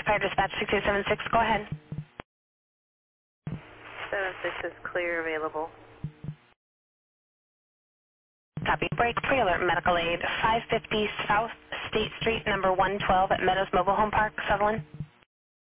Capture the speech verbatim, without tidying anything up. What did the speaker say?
Fire Dispatch six eight seven six, go ahead. seven six is clear, available. Copy. Break, pre-alert medical aid, five fifty South State Street, number one twelve at Meadows Mobile Home Park, Sutherland.